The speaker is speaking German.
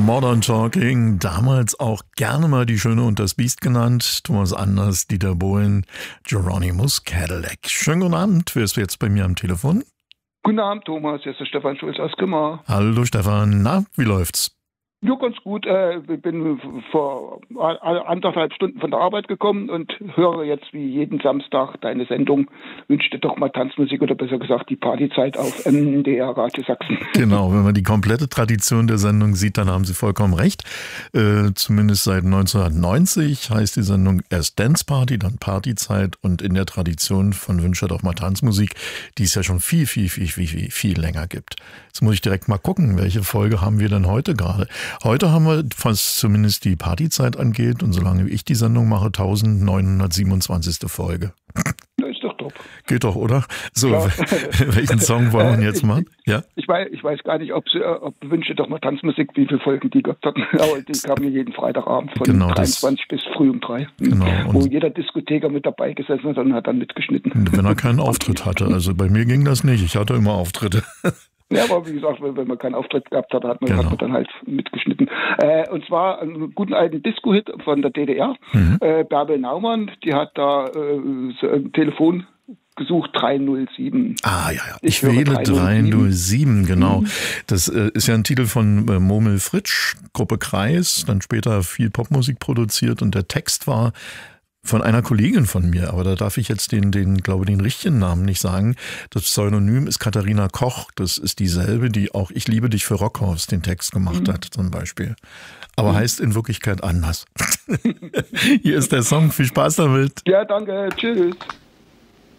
Modern Talking, damals auch gerne mal die Schöne und das Biest genannt. Thomas Anders, Dieter Bohlen, Geronimus Cadillac. Schönen guten Abend, wer ist jetzt bei mir am Telefon? Guten Abend, Thomas, hier ist der Stefan Schulz aus Grimma. Hallo Stefan, na, wie läuft's? Ja, ganz gut. Ich bin vor 1,5 Stunden von der Arbeit gekommen und höre jetzt wie jeden Samstag deine Sendung. Wünsche dir doch mal Tanzmusik oder besser gesagt die Partyzeit auf MDR Radio Sachsen. Genau, wenn man die komplette Tradition der Sendung sieht, dann haben Sie vollkommen recht. Zumindest seit 1990 heißt die Sendung erst Dance Party, dann Partyzeit und in der Tradition von Wünsche doch mal Tanzmusik, die es ja schon viel länger gibt. Jetzt muss ich direkt mal gucken, welche Folge haben wir denn heute gerade? Heute haben wir, was zumindest die Partyzeit angeht und solange ich die Sendung mache, 1927. Folge. Das ist doch top. Geht doch, oder? So, welchen Song wollen wir jetzt machen? Ja? Ich weiß gar nicht, ob Wünsche doch mal Tanzmusik, wie viele Folgen die gehabt hatten. Aber die kamen hier jeden Freitagabend von 23 bis früh um 3. Genau. Wo jeder Diskotheker mit dabei gesessen hat und hat dann mitgeschnitten. Wenn er keinen Auftritt hatte. Also bei mir ging das nicht. Ich hatte immer Auftritte. Ja, aber wie gesagt, wenn man keinen Auftritt gehabt hat, hat man dann halt mitgeschnitten. Und zwar einen guten alten Disco-Hit von der DDR. Bärbel Naumann, die hat da so ein Telefon gesucht, 307. Ah, ja. Ich wähle 307, genau. Das ist ja ein Titel von Murmel Fritsch, Gruppe Kreis, dann später viel Popmusik produziert und der Text war von einer Kollegin von mir, aber da darf ich jetzt den richtigen Namen nicht sagen. Das Pseudonym ist Katharina Koch. Das ist dieselbe, die auch Ich liebe dich für Rockhaus den Text gemacht hat, zum Beispiel. Aber heißt in Wirklichkeit anders. Hier ist der Song. Viel Spaß damit. Ja, danke. Tschüss.